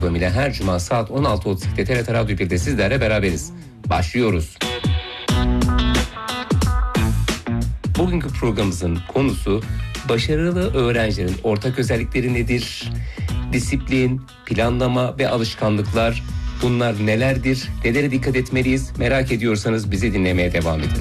ile her cuma saat 16.32'de TRT Radyo 1'de sizlerle beraberiz. Başlıyoruz. Bugünkü programımızın konusu başarılı öğrencilerin ortak özellikleri nedir? Disiplin, planlama ve alışkanlıklar, bunlar nelerdir? Nelere dikkat etmeliyiz? Merak ediyorsanız bizi dinlemeye devam edin.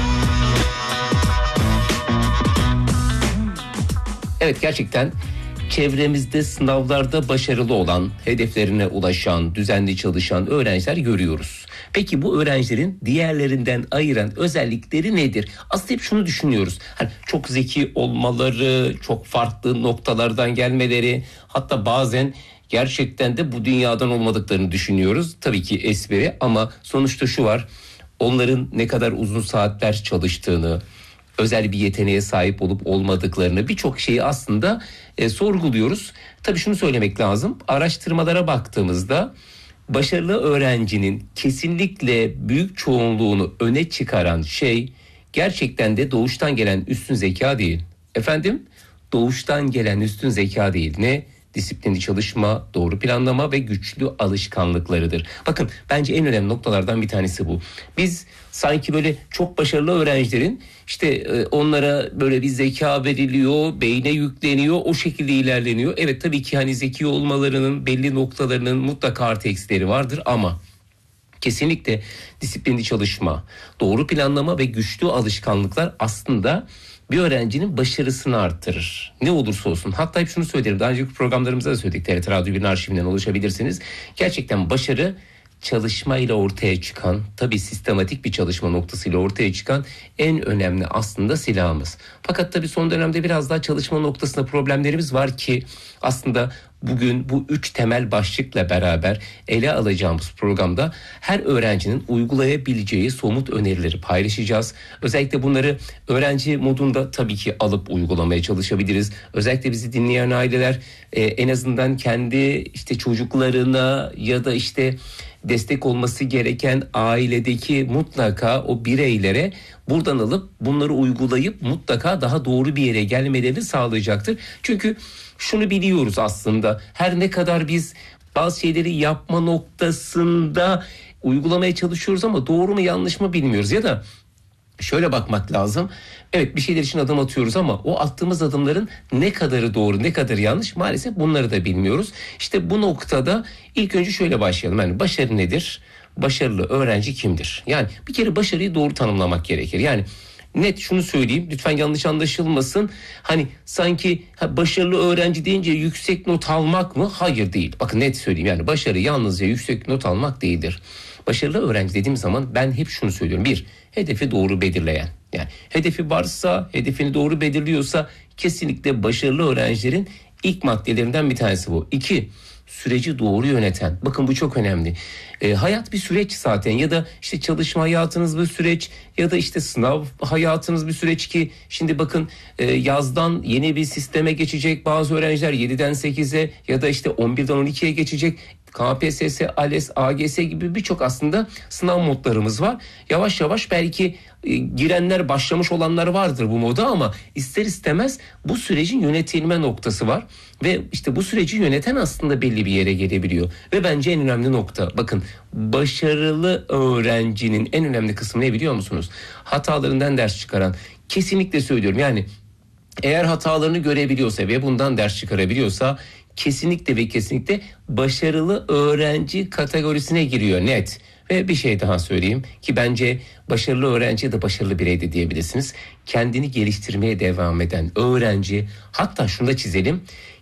Evet, gerçekten çevremizde sınavlarda başarılı olan, hedeflerine ulaşan, düzenli çalışan öğrenciler görüyoruz. Peki bu öğrencilerin diğerlerinden ayıran özellikleri nedir? Aslında hep şunu düşünüyoruz. Hani çok zeki olmaları, çok farklı noktalardan gelmeleri, hatta bazen gerçekten de bu dünyadan olmadıklarını düşünüyoruz. Tabii ki espri, ama sonuçta şu var. Onların ne kadar uzun saatler çalıştığını, özel bir yeteneğe sahip olup olmadıklarını, birçok şeyi aslında sorguluyoruz. Tabii şunu söylemek lazım. Araştırmalara baktığımızda başarılı öğrencinin kesinlikle büyük çoğunluğunu öne çıkaran şey gerçekten de doğuştan gelen üstün zeka değil. Efendim? Doğuştan gelen üstün zeka değil. Ne? Disiplinli çalışma, doğru planlama ve güçlü alışkanlıklarıdır. Bakın, bence en önemli noktalardan bir tanesi bu. Biz sanki böyle çok başarılı öğrencilerin işte onlara böyle bir zeka veriliyor, beyne yükleniyor, o şekilde ilerleniyor. Evet, tabii ki hani zeki olmalarının belli noktalarının mutlaka artı eksileri vardır, ama kesinlikle disiplinli çalışma, doğru planlama ve güçlü alışkanlıklar aslında bir öğrencinin başarısını arttırır. Ne olursa olsun. Hatta hep şunu söylerim. Daha önceki programlarımızda da söyledik. TRT Radyo 1'in arşivinden ulaşabilirsiniz. Gerçekten başarı çalışmayla ortaya çıkan, tabii sistematik bir çalışma noktasıyla ortaya çıkan en önemli aslında silahımız. Fakat tabii son dönemde biraz daha çalışma noktasında problemlerimiz var ki aslında bugün bu 3 temel başlıkla beraber ele alacağımız programda her öğrencinin uygulayabileceği somut önerileri paylaşacağız. Özellikle bunları öğrenci modunda tabii ki alıp uygulamaya çalışabiliriz. Özellikle bizi dinleyen aileler en azından kendi işte çocuklarına ya da işte destek olması gereken ailedeki mutlaka o bireylere buradan alıp bunları uygulayıp mutlaka daha doğru bir yere gelmelerini sağlayacaktır. Çünkü şunu biliyoruz aslında, her ne kadar biz bazı şeyleri yapma noktasında uygulamaya çalışıyoruz ama doğru mu yanlış mı bilmiyoruz. Ya da şöyle bakmak lazım. Evet, bir şeyler için adım atıyoruz ama o attığımız adımların ne kadarı doğru, ne kadarı yanlış, maalesef bunları da bilmiyoruz. İşte bu noktada ilk önce şöyle başlayalım. Yani başarı nedir? Başarılı öğrenci kimdir? Yani bir kere başarıyı doğru tanımlamak gerekir. Yani net şunu söyleyeyim, lütfen yanlış anlaşılmasın. Hani sanki başarılı öğrenci deyince yüksek not almak mı? Hayır, değil. Bakın net söyleyeyim, yani başarı yalnızca yüksek not almak değildir. Başarılı öğrenci dediğim zaman ben hep şunu söylüyorum. Bir, hedefi doğru belirleyen. Yani hedefi varsa, hedefini doğru belirliyorsa kesinlikle başarılı öğrencilerin ilk maddelerinden bir tanesi bu. İki, süreci doğru yöneten. Bakın, bu çok önemli. Hayat bir süreç zaten, ya da işte çalışma hayatınız bir süreç, ya da işte sınav hayatınız bir süreç ki şimdi bakın yazdan yeni bir sisteme geçecek bazı öğrenciler, 7'den 8'e ya da işte 11'den 12'ye geçecek. KPSS, ALES, AGS gibi birçok aslında sınav modlarımız var. Yavaş yavaş belki girenler, başlamış olanlar vardır bu moda, ama ister istemez bu sürecin yönetilme noktası var. Ve işte bu süreci yöneten aslında belli bir yere gelebiliyor. Ve bence en önemli nokta, bakın, başarılı öğrencinin en önemli kısmı ne biliyor musunuz? Hatalarından ders çıkaran. Kesinlikle söylüyorum, yani eğer hatalarını görebiliyorsa ve bundan ders çıkarabiliyorsa kesinlikle ve kesinlikle başarılı öğrenci kategorisine giriyor, net. Ve bir şey daha söyleyeyim ki bence başarılı öğrenci ya da başarılı birey de diyebilirsiniz. Kendini geliştirmeye devam eden öğrenci, hatta şunu da çizelim,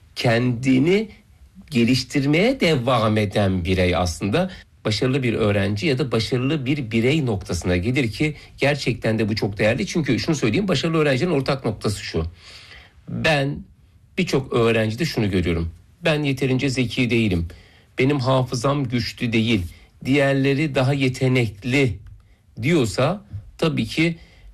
kendini geliştirmeye devam eden birey aslında başarılı bir öğrenci ya da başarılı bir birey noktasına gelir ki gerçekten de bu çok değerli. Çünkü şunu söyleyeyim, başarılı öğrencinin ortak noktası şu. Ben birçok öğrencide şunu görüyorum. Ben yeterince zeki değilim. Benim hafızam güçlü değil. Diğerleri daha yetenekli diyorsa tabii ki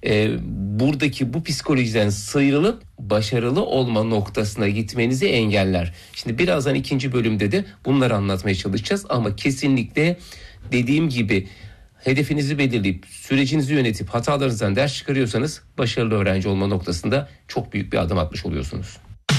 buradaki bu psikolojiden sıyrılıp başarılı olma noktasına gitmenizi engeller. Şimdi birazdan ikinci bölümde de bunları anlatmaya çalışacağız ama kesinlikle dediğim gibi hedefinizi belirleyip sürecinizi yönetip hatalarınızdan ders çıkarıyorsanız başarılı öğrenci olma noktasında çok büyük bir adım atmış oluyorsunuz.